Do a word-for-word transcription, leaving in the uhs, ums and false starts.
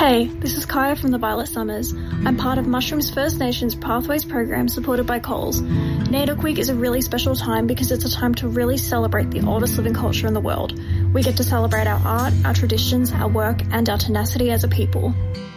Hey, this is Kaya from the Violet Summers. I'm part of Mushrooms First Nations Pathways program supported by Coles. Nadic Week is a really special time because it's a time to really celebrate the oldest living culture in the world. We get to celebrate our art, our traditions, our work, and our tenacity as a people.